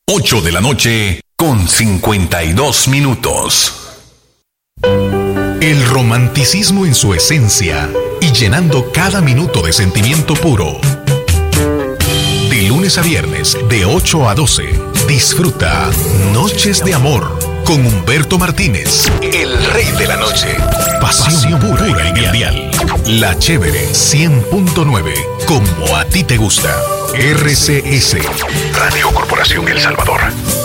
8 de la noche con 52 minutos. El romanticismo en su esencia y llenando cada minuto de sentimiento puro. De lunes a viernes, de 8 a 12, disfruta Noches de Amor con Humberto Martínez, el rey de la noche. Pasión pura y mundial. La Chévere 100.9, como a ti te gusta. RCS, Radio Corporación El Salvador.